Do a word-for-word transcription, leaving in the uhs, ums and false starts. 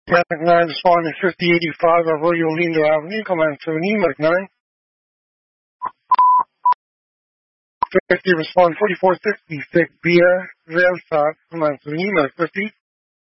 Traffic nine responding fifty eighty-five Arroyo Lindo Avenue, command seven E, Medic nine. fifty respond forty-four sixty-six Via Realsat, command seven E, Medic fifty.